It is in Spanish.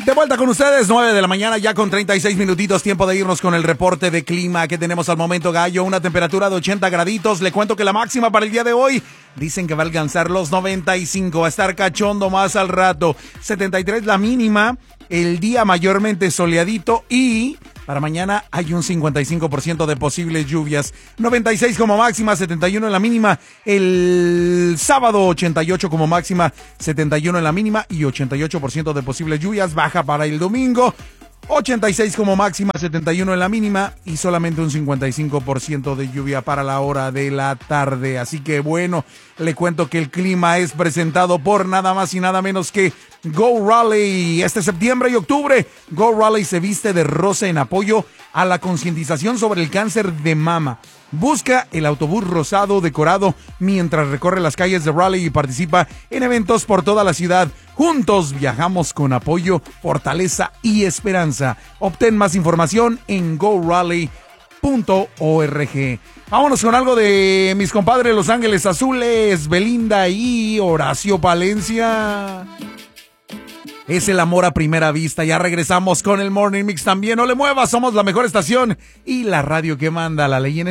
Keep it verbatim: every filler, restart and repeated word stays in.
De vuelta con ustedes, nueve de la mañana, ya con treinta y seis minutitos, tiempo de irnos con el reporte de clima que tenemos al momento, Gallo. Una temperatura de ochenta graditos. Le cuento que la máxima para el día de hoy, dicen que va a alcanzar los noventa y cinco, va a estar cachondo más al rato. setenta y tres la mínima, el día mayormente soleadito y para mañana hay un cincuenta y cinco por ciento de posibles lluvias. noventa y seis como máxima, setenta y uno en la mínima. El sábado ochenta y ocho como máxima, setenta y uno en la mínima y ochenta y ocho por ciento de posibles lluvias. Baja para el domingo, ochenta y seis como máxima, setenta y uno en la mínima y solamente un cincuenta y cinco por ciento de lluvia para la hora de la tarde. Así que bueno, le cuento que el clima es presentado por nada más y nada menos que Go Raleigh. Este septiembre y octubre, Go Raleigh se viste de rosa en apoyo a la concientización sobre el cáncer de mama. Busca el autobús rosado decorado mientras recorre las calles de Raleigh y participa en eventos por toda la ciudad. Juntos viajamos con apoyo, fortaleza y esperanza. Obtén más información en go raleigh punto org. Vámonos con algo de mis compadres Los Ángeles Azules, Belinda y Horacio Palencia. Es el amor a primera vista. Ya regresamos con el Morning Mix también. No le muevas, somos la mejor estación y la radio que manda. La ley en